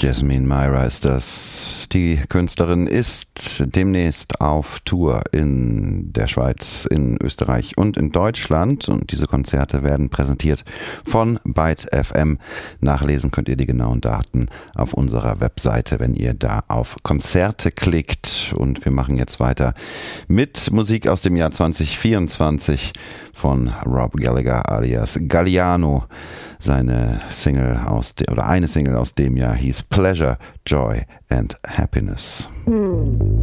Jasmine Myra ist das. Die Künstlerin ist demnächst auf Tour in der Schweiz, in Österreich und in Deutschland. Und diese Konzerte werden präsentiert von Byte FM. Nachlesen könnt ihr die genauen Daten auf unserer Webseite, wenn ihr da auf Konzerte klickt. Und wir machen jetzt weiter mit Musik aus dem Jahr 2024 von Rob Gallagher alias Galliano. Eine Single aus dem Jahr hieß Pleasure, Joy and Happiness.